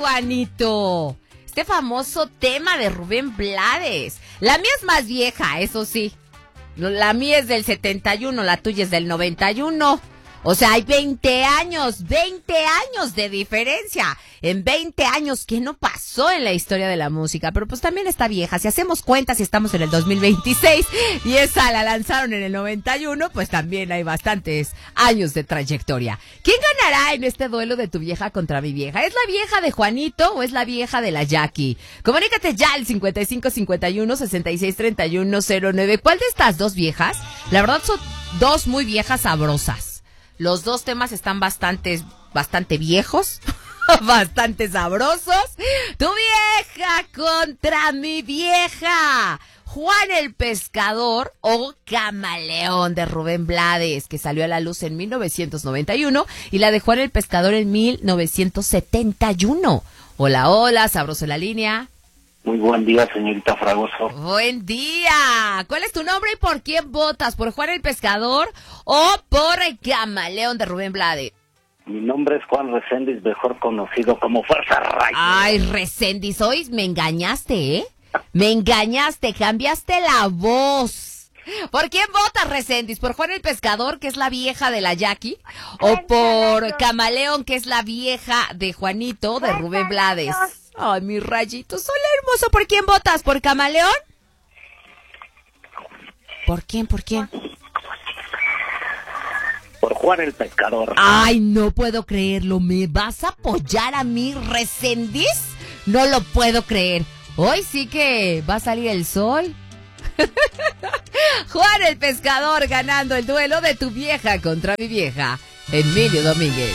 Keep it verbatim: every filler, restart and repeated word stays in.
Juanito! Este famoso tema de Rubén Blades. La mía es más vieja, eso sí. La mía es del setenta y uno, la tuya es del noventa y uno. O sea, hay veinte años, veinte años de diferencia. En veinte años, ¿qué no pasó en la historia de la música? Pero pues también está vieja. Si hacemos cuentas y estamos en el dos mil veintiséis y esa la lanzaron en el noventa y uno, pues también hay bastantes años de trayectoria. ¿Quién ganará en este duelo de tu vieja contra mi vieja? ¿Es la vieja de Juanito o es la vieja de la Jackie? Comunícate ya al cincuenta y cinco cincuenta y uno sesenta y seis treinta y uno cero nueve. ¿Cuál de estas dos viejas? La verdad son dos muy viejas sabrosas. Los dos temas están bastante, bastante viejos, bastante sabrosos. Tu vieja contra mi vieja. Juan el Pescador o Camaleón de Rubén Blades, que salió a la luz en mil novecientos noventa y uno, y la de Juan el Pescador en mil novecientos setenta y uno. Hola, hola, sabroso en la línea. Muy buen día, señorita Fragoso. Buen día. ¿Cuál es tu nombre y por quién votas? ¿Por Juan el Pescador o por el Camaleón de Rubén Blades? Mi nombre es Juan Reséndiz, mejor conocido como Fuerza Rayo. Ay, Reséndiz, hoy me engañaste, ¿eh? Me engañaste, cambiaste la voz. ¿Por quién votas, Reséndiz? ¿Por Juan el Pescador, que es la vieja de la Jackie? ¿O por Camaleón, que es la vieja de Juanito, de Rubén Blades? Ay, mi rayito, soy hermoso. ¿Por quién votas? ¿Por Camaleón? ¿Por quién? ¿Por quién? Por Juan el Pescador. Ay, no puedo creerlo. ¿Me vas a apoyar a mí, Reséndiz? No lo puedo creer. Hoy sí que va a salir el sol. Juan el Pescador ganando el duelo de tu vieja contra mi vieja. Emilio Domínguez.